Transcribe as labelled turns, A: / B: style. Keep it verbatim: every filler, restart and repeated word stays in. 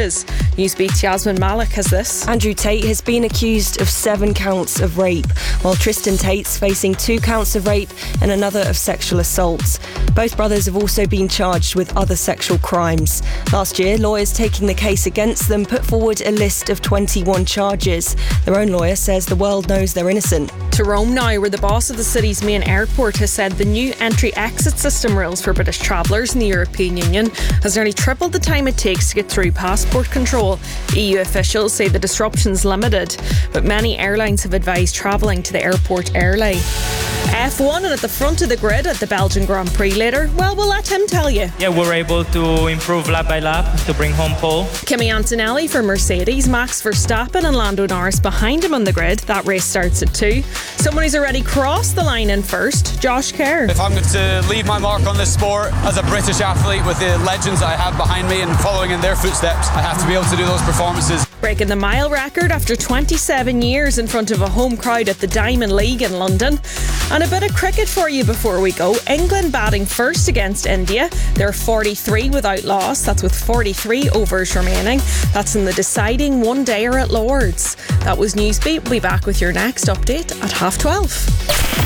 A: charges. Newsbeat's Yasmin Malik has this.
B: Andrew Tate has been accused of seven counts of rape, while Tristan Tate's facing two counts of rape and another of sexual assault. Both brothers have also been charged with other sexual crimes. Last year, lawyers taking the case against them put forward a list of twenty-one charges. Their own lawyer says the world knows they're innocent.
A: To Rome now, where the boss of the city's main airport has said the new entry-exit system rules for British travellers in the European Union has nearly tripled the time it takes to get through passport control. E U officials say the disruption's limited, but many airlines have advised travelling to the airport early. F one and at the front of the grid at the Belgian Grand Prix later, well, we'll let him tell you.
C: Yeah, we're able to improve lap by lap to bring home pole.
A: Kimi Antonelli for Mercedes, Max Verstappen and Lando Norris behind him on the grid. That race starts at two. Someone who's already crossed the line in first, Josh Kerr.
D: If I'm going to leave my mark on this sport as a British athlete with the legends that I have behind me and following in their footsteps, I have to be able to do those performances.
A: Breaking the mile record after twenty-seven years in front of a home crowd at the Diamond League in London. And a bit of cricket for you before we go. England batting first against India. They're forty-three without loss. That's with forty-three overs remaining. That's in the deciding one-dayer at Lord's. That was Newsbeat. We'll be back with your next update at half twelve.